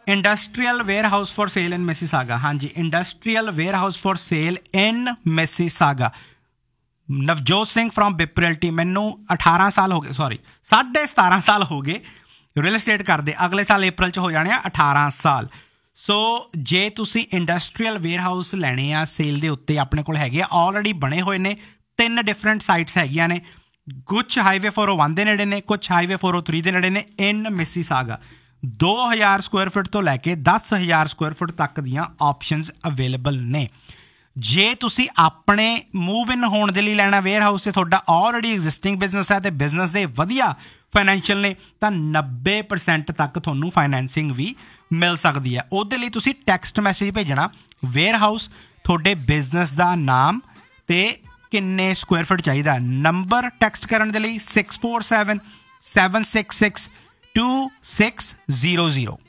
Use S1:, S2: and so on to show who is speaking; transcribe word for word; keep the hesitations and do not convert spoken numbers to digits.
S1: Industrial wear house for sale in Mississauga. ਹਾਂਜੀ, industrial wear house for sale in Mississauga. Navjot Singh from ਬਿਪਰੈਲਟੀ, ਮੈਨੂੰ ਅਠਾਰਾਂ ਸਾਲ ਹੋ ਗਏ, ਸੌਰੀ ਸਾਢੇ ਸਤਾਰਾਂ ਸਾਲ ਹੋ ਗਏ ਰੀਅਲ estate ਕਰਦੇ। ਅਗਲੇ ਸਾਲ ਅਪ੍ਰੈਲ 'ਚ ਹੋ ਜਾਣੇ ਆ ਅਠਾਰਾਂ ਸਾਲ। ਸੋ ਜੇ ਤੁਸੀਂ ਇੰਡਸਟਰੀਅਲ ਵੇਅਰ ਹਾਊਸ ਲੈਣੇ ਆ ਸੇਲ ਦੇ ਉੱਤੇ, ਆਪਣੇ ਕੋਲ ਹੈਗੇ ਆ, ਆਲਰੇਡੀ ਬਣੇ ਹੋਏ ਨੇ। ਤਿੰਨ ਡਿਫਰੈਂਟ ਸਾਈਟਸ ਹੈਗੀਆਂ ਨੇ, ਕੁਛ ਹਾਈਵੇ ਫੋਰ ਓ ਵਨ ਦੇ ਨੇੜੇ ਨੇ, ਕੁਛ ਹਾਈਵੇ ਫੋਰ ਓ ਥਰੀ ਦੇ ਨੇੜੇ ਨੇ। ਇਨ ਮਿਸੀਸਾਗਾ ਦੋ ਹਜ਼ਾਰ ਸਕੁਆਇਰ ਫੁੱਟ ਤੋਂ ਲੈ ਕੇ ਦਸ ਹਜ਼ਾਰ ਸਕੁਆਇਰ ਫੁੱਟ ਤੱਕ ਦੀਆਂ ਆਪਸ਼ਨਸ ਅਵੇਲੇਬਲ ਨੇ। ਜੇ ਤੁਸੀਂ ਆਪਣੇ ਮੂਵ ਇਨ ਹੋਣ ਦੇ ਲਈ ਲੈਣਾ ਵੇਅਰ ਹਾਊਸ, ਤੇ ਤੁਹਾਡਾ ਆਲਰੇਡੀ ਐਗਜ਼ਿਸਟਿੰਗ ਬਿਜ਼ਨਸ ਹੈ ਤੇ ਬਿਜ਼ਨਸ ਦੇ ਵਧੀਆ ਫਾਈਨੈਂਸ਼ੀਅਲ ਨੇ, ਤਾਂ ਨੱਬੇ ਪਰਸੈਂਟ ਤੱਕ ਤੁਹਾਨੂੰ ਫਾਈਨੈਂਸਿੰਗ ਵੀ ਮਿਲ ਸਕਦੀ ਹੈ। ਉਹਦੇ ਲਈ ਤੁਸੀਂ ਟੈਕਸਟ ਮੈਸੇਜ ਭੇਜਣਾ, ਵੇਅਰ ਹਾਊਸ, ਤੁਹਾਡੇ ਬਿਜ਼ਨਸ ਦਾ ਨਾਮ ਤੇ ਕਿੰਨੇ ਸਕੁਆਇਰ ਫੁੱਟ ਚਾਹੀਦਾ। ਨੰਬਰ ਟੈਕਸਟ ਕਰਨ ਦੇ ਲਈ six four seven seven six six two six zero zero.